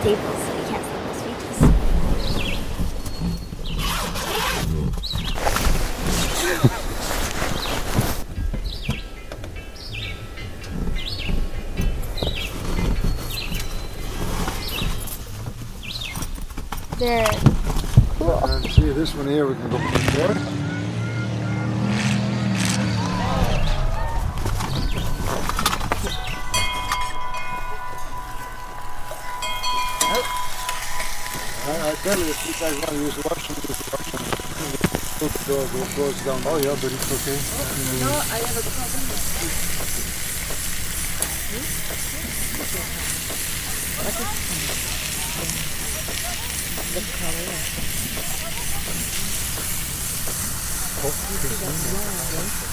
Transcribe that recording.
tables, so we can't sleep on sweeties. They're cool. And see this one here, we can go from there. I tell you, if you guys want to use the washroom, use the washroom. The door goes down. Oh yeah, but it's okay. No, I have a problem. Oh,